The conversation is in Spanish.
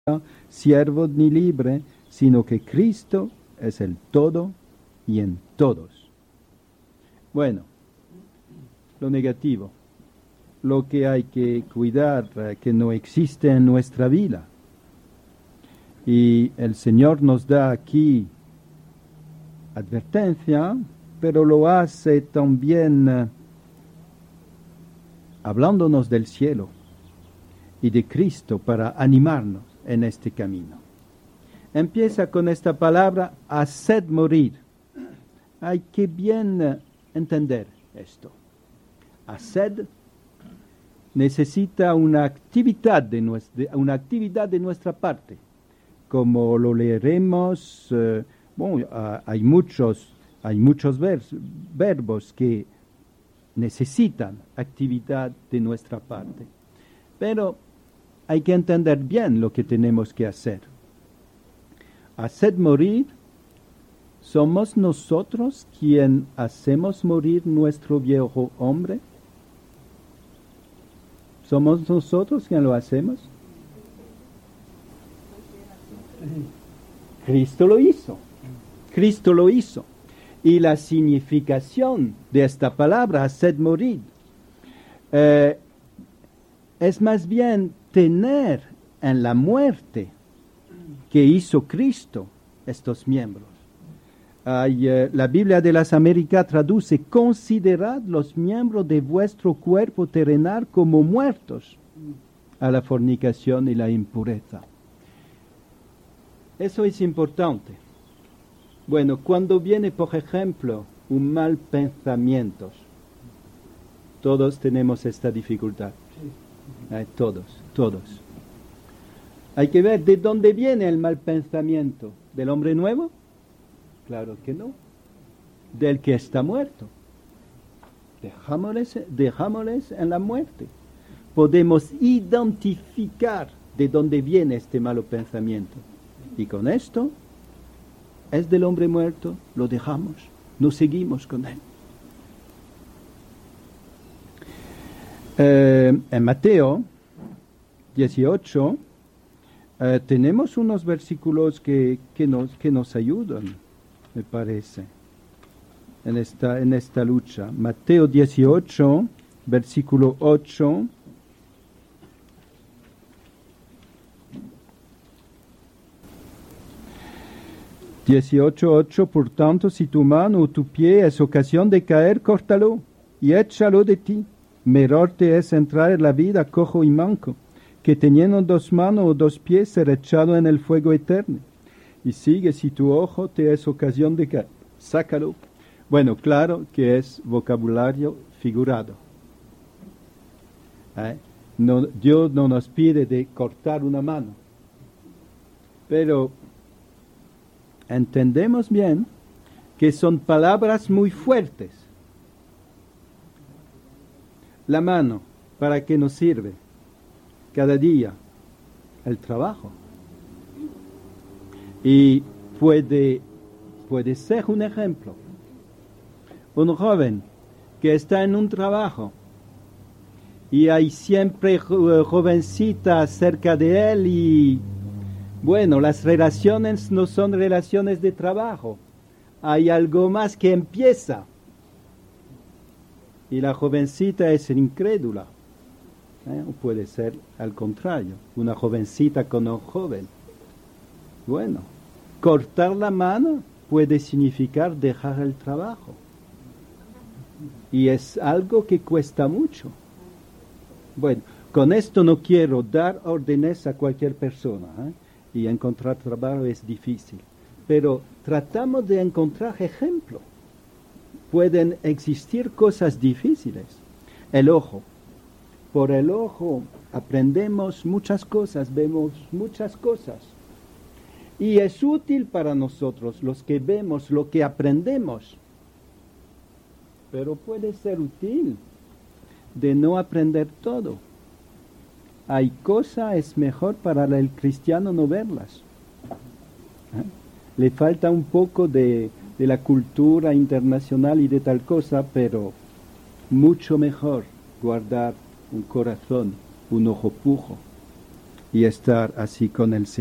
siervo ni libre, sino que Cristo es el todo y en todos. Bueno, lo negativo, lo que hay que cuidar, que no existe en nuestra vida. Y el Señor nos da aquí advertencia, pero lo hace también hablándonos del cielo y de Cristo para animarnos en este camino. Empieza con esta palabra, haced morir. Hay que bien entender esto. Haced necesita una actividad de nuestra parte. Como lo leeremos, hay muchos verbos que necesitan actividad de nuestra parte. Pero hay que entender bien lo que tenemos que hacer. Haced morir, ¿somos nosotros quien hacemos morir nuestro viejo hombre? ¿Somos nosotros quien lo hacemos? Cristo lo hizo. Cristo lo hizo. Y la significación de esta palabra, haced morir, es más bien tener en la muerte que hizo Cristo estos miembros. La Biblia de las Américas traduce, considerad los miembros de vuestro cuerpo terrenal como muertos a la fornicación y la impureza. Eso es importante. Bueno, cuando viene, por ejemplo, un mal pensamiento, todos tenemos esta dificultad. Todos. Hay que ver de dónde viene el mal pensamiento. ¿Del hombre nuevo? Claro que no. Del que está muerto. Dejámosles en la muerte. Podemos identificar de dónde viene este malo pensamiento. Y con esto, es del hombre muerto, lo dejamos, no seguimos con él. En Mateo 18 tenemos unos versículos que nos ayudan, me parece, en esta lucha. Mateo 18, versículo 8. Por tanto, si tu mano o tu pie es ocasión de caer, córtalo y échalo de ti. Mejor te es entrar en la vida cojo y manco, que teniendo 2 manos o 2 pies ser echado en el fuego eterno. Y sigue, si tu ojo te es ocasión de caer, sácalo. Bueno, claro que es vocabulario figurado. Dios no nos pide de cortar una mano, pero entendemos bien que son palabras muy fuertes. La mano, ¿para qué nos sirve? Cada día, el trabajo. Y puede ser un ejemplo. Un joven que está en un trabajo y hay siempre jovencitas cerca de él y bueno, las relaciones no son relaciones de trabajo. Hay algo más que empieza. Y la jovencita es incrédula. O puede ser al contrario, una jovencita con un joven. Bueno, cortar la mano puede significar dejar el trabajo. Y es algo que cuesta mucho. Bueno, con esto no quiero dar órdenes a cualquier persona, y encontrar trabajo es difícil. Pero tratamos de encontrar ejemplos. Pueden existir cosas difíciles. El ojo. Por el ojo aprendemos muchas cosas, vemos muchas cosas. Y es útil para nosotros, los que vemos, lo que aprendemos. Pero puede ser útil de no aprender todo. Hay cosas, es mejor para el cristiano no verlas. Le falta un poco de la cultura internacional y de tal cosa, pero mucho mejor guardar un corazón, un ojo pujo, y estar así con el Señor.